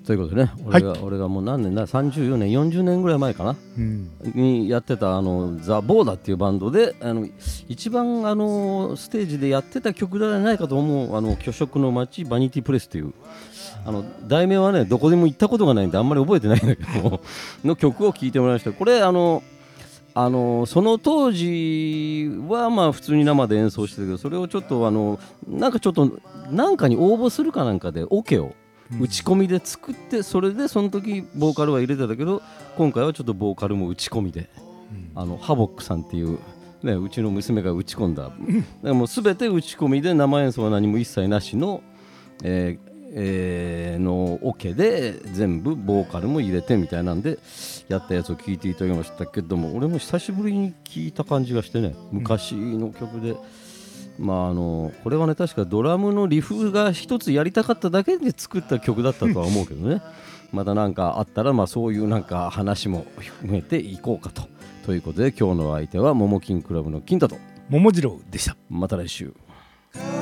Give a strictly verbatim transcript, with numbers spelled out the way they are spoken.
ということでね、俺が、はい、俺がもう何年ださんじゅうよねんよんじゅうねんぐらい前かな、うん、にやってたあのザ・ボーダっていうバンドであの一番あのステージでやってた曲ではないかと思うあの巨色の街バニティプレスというあの題名はねどこでも行ったことがないんであんまり覚えてないんだけどの曲を聴いてもらいました。これあのあのその当時はまあ普通に生で演奏してたけどそれをちょっとあのなんかちょっとなんかに応募するかなんかでオケを打ち込みで作ってそれでその時ボーカルは入れてたけど今回はちょっとボーカルも打ち込みで、うん、あのハボックさんっていう、ね、うちの娘が打ち込んだでも全て打ち込みで生演奏は何も一切なしの、えーえー、のオケで全部ボーカルも入れてみたいなんでやったやつを聴いていただきましたけども俺も久しぶりに聴いた感じがしてね昔の曲で、まあ、あのこれはね確かドラムのリフが一つやりたかっただけで作った曲だったとは思うけどねまた何かあったらまあそういうなんか話も含めていこうかとということで今日の相手はモモキンクラブの金太と桃次郎でした。 また来週。